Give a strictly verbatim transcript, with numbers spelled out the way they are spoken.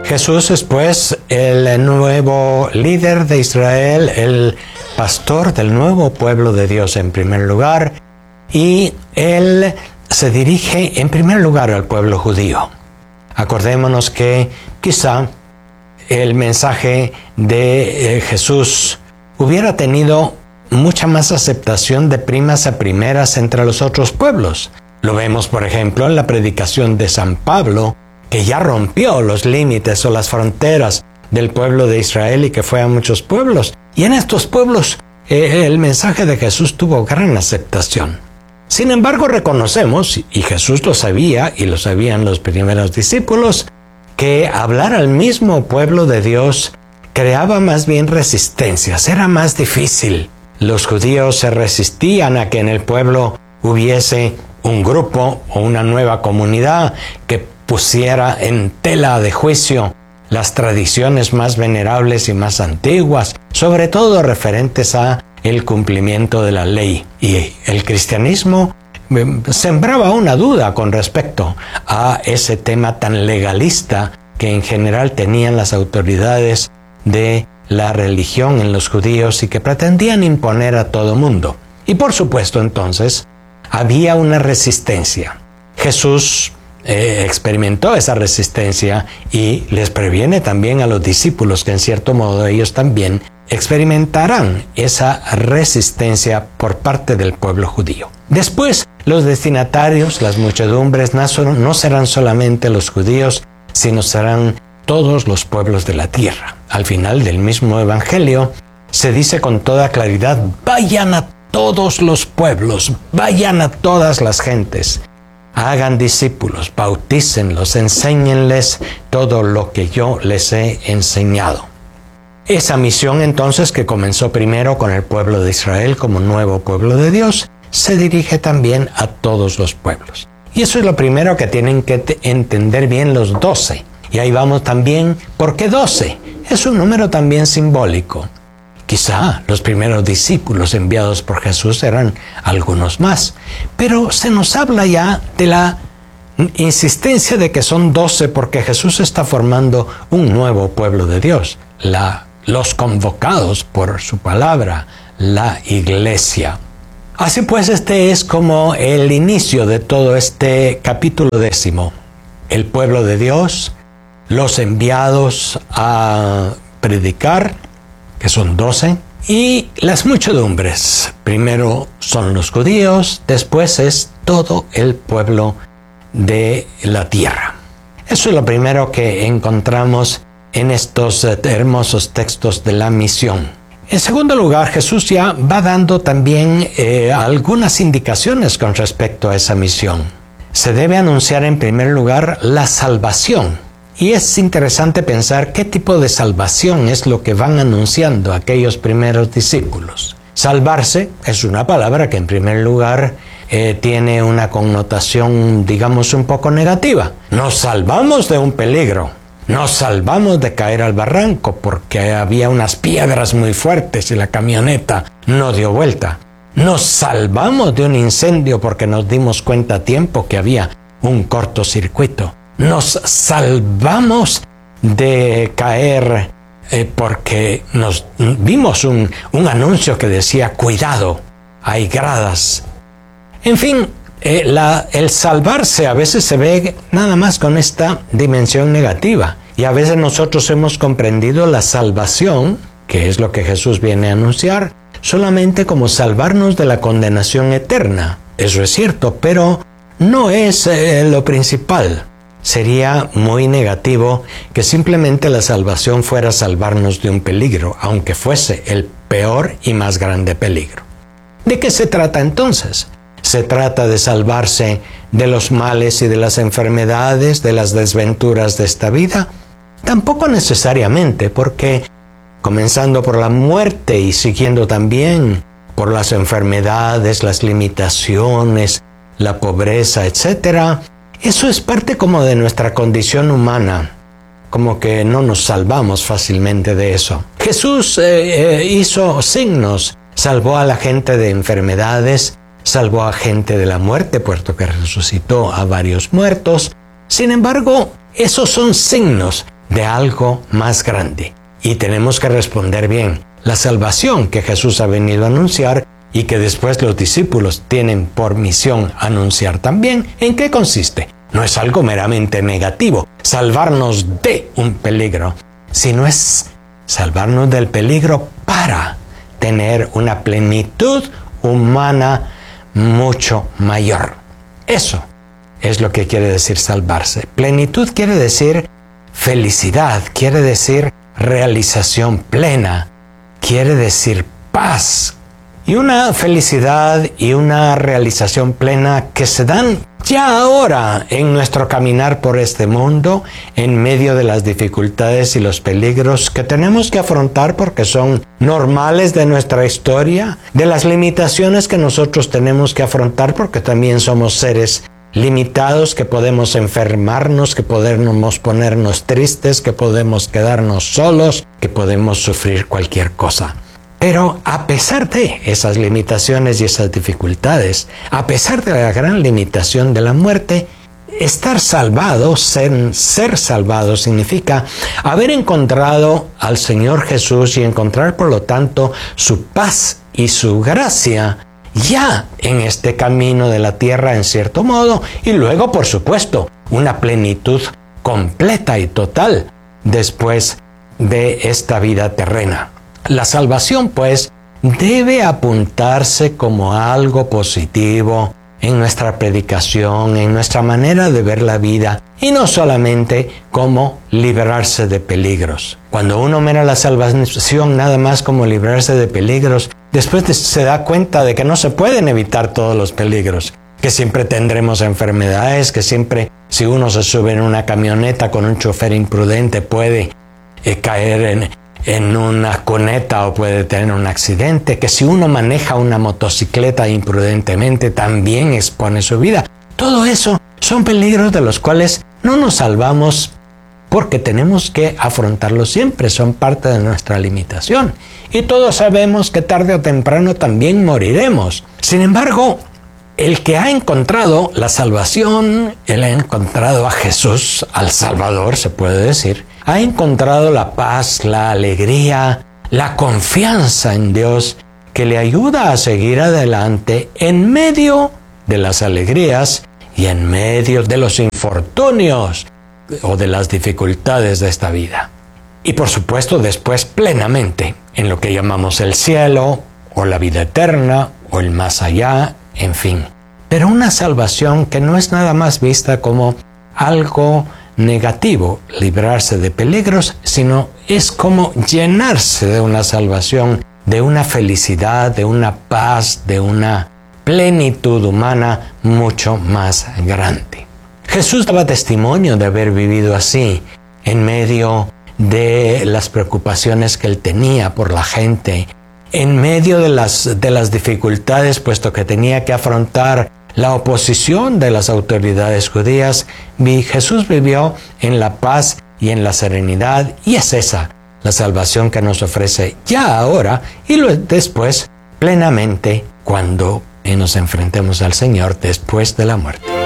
Jesús es pues el nuevo líder de Israel, el pastor del nuevo pueblo de Dios en primer lugar, y él se dirige en primer lugar al pueblo judío. Acordémonos que quizá el mensaje de eh, Jesús hubiera tenido mucha más aceptación de primas a primeras entre los otros pueblos. Lo vemos, por ejemplo, en la predicación de San Pablo, que ya rompió los límites o las fronteras del pueblo de Israel y que fue a muchos pueblos. Y en estos pueblos eh, el mensaje de Jesús tuvo gran aceptación. Sin embargo, reconocemos, y Jesús lo sabía, y lo sabían los primeros discípulos, que hablar al mismo pueblo de Dios creaba más bien resistencias, era más difícil. Los judíos se resistían a que en el pueblo hubiese un grupo o una nueva comunidad que pusiera en tela de juicio las tradiciones más venerables y más antiguas, sobre todo referentes a el cumplimiento de la ley. Y el cristianismo sembraba una duda con respecto a ese tema tan legalista que en general tenían las autoridades de la religión en los judíos y que pretendían imponer a todo mundo. Y por supuesto entonces había una resistencia. Jesús eh, experimentó esa resistencia y les previene también a los discípulos que en cierto modo ellos también experimentarán esa resistencia por parte del pueblo judío. Después, los destinatarios, las muchedumbres, no serán solamente los judíos, sino serán todos los pueblos de la tierra. Al final del mismo evangelio, se dice con toda claridad: vayan a todos los pueblos, vayan a todas las gentes, hagan discípulos, bautícenlos, enséñenles todo lo que yo les he enseñado. Esa misión entonces, que comenzó primero con el pueblo de Israel como nuevo pueblo de Dios, se dirige también a todos los pueblos. Y eso es lo primero que tienen que entender bien los doce. Y ahí vamos también, ¿por qué doce? Es un número también simbólico. Quizá los primeros discípulos enviados por Jesús eran algunos más, pero se nos habla ya de la insistencia de que son doce porque Jesús está formando un nuevo pueblo de Dios, la, los convocados por su palabra, la iglesia. Así pues, este es como el inicio de todo este capítulo décimo. El pueblo de Dios, los enviados a predicar, que son doce, y las muchedumbres. Primero son los judíos, después es todo el pueblo de la tierra. Eso es lo primero que encontramos en estos hermosos textos de la misión. En segundo lugar, Jesús ya va dando también eh, algunas indicaciones con respecto a esa misión. Se debe anunciar en primer lugar la salvación. Y es interesante pensar qué tipo de salvación es lo que van anunciando aquellos primeros discípulos. Salvarse es una palabra que en primer lugar eh, tiene una connotación, digamos, un poco negativa. Nos salvamos de un peligro. Nos salvamos de caer al barranco porque había unas piedras muy fuertes y la camioneta no dio vuelta. Nos salvamos de un incendio porque nos dimos cuenta a tiempo que había un cortocircuito. Nos salvamos de caer eh, porque nos vimos un, un anuncio que decía: cuidado, hay gradas. En fin, eh, la, el salvarse a veces se ve nada más con esta dimensión negativa. Y a veces nosotros hemos comprendido la salvación, que es lo que Jesús viene a anunciar, solamente como salvarnos de la condenación eterna. Eso es cierto, pero no es eh, lo principal. Sería muy negativo que simplemente la salvación fuera salvarnos de un peligro, aunque fuese el peor y más grande peligro. ¿De qué se trata entonces? Se trata de salvarse de los males y de las enfermedades, de las desventuras de esta vida. Tampoco necesariamente, porque comenzando por la muerte y siguiendo también por las enfermedades, las limitaciones, la pobreza, etcétera, eso es parte como de nuestra condición humana, como que no nos salvamos fácilmente de eso. Jesús eh, eh, hizo signos, salvó a la gente de enfermedades, salvó a gente de la muerte, puesto que resucitó a varios muertos. Sin embargo, esos son signos, de algo más grande. Y tenemos que responder bien. La salvación que Jesús ha venido a anunciar y que después los discípulos tienen por misión anunciar también, ¿en qué consiste? No es algo meramente negativo, salvarnos de un peligro, sino es salvarnos del peligro para tener una plenitud humana mucho mayor. Eso es lo que quiere decir salvarse. Plenitud quiere decir felicidad, quiere decir realización plena, quiere decir paz. Y una felicidad y una realización plena que se dan ya ahora en nuestro caminar por este mundo, en medio de las dificultades y los peligros que tenemos que afrontar porque son normales de nuestra historia, de las limitaciones que nosotros tenemos que afrontar porque también somos seres limitados, que podemos enfermarnos, que podemos ponernos tristes, que podemos quedarnos solos, que podemos sufrir cualquier cosa. Pero a pesar de esas limitaciones y esas dificultades, a pesar de la gran limitación de la muerte, estar salvado, ser, ser salvado significa haber encontrado al Señor Jesús y encontrar por lo tanto su paz y su gracia ya en este camino de la tierra en cierto modo, y luego por supuesto una plenitud completa y total después de esta vida terrena. La salvación, pues, debe apuntarse como algo positivo en nuestra predicación, en nuestra manera de ver la vida, y no solamente como librarse de peligros. Cuando uno mira la salvación nada más como librarse de peligros, después se da cuenta de que no se pueden evitar todos los peligros, que siempre tendremos enfermedades, que siempre si uno se sube en una camioneta con un chofer imprudente puede eh, caer en... en una cuneta o puede tener un accidente, que si uno maneja una motocicleta imprudentemente también expone su vida. Todo eso son peligros de los cuales no nos salvamos porque tenemos que afrontarlos siempre, son parte de nuestra limitación. Y todos sabemos que tarde o temprano también moriremos. Sin embargo, el que ha encontrado la salvación, él ha encontrado a Jesús, al Salvador, se puede decir, ha encontrado la paz, la alegría, la confianza en Dios que le ayuda a seguir adelante en medio de las alegrías y en medio de los infortunios o de las dificultades de esta vida. Y por supuesto después plenamente en lo que llamamos el cielo o la vida eterna o el más allá, en fin. Pero una salvación que no es nada más vista como algo negativo, librarse de peligros, sino es como llenarse de una salvación, de una felicidad, de una paz, de una plenitud humana mucho más grande. Jesús daba testimonio de haber vivido así, en medio de las preocupaciones que él tenía por la gente, en medio de las, de las dificultades, puesto que tenía que afrontar la oposición de las autoridades judías. Jesús vivió en la paz y en la serenidad, y es esa la salvación que nos ofrece ya ahora y después plenamente cuando nos enfrentemos al Señor después de la muerte.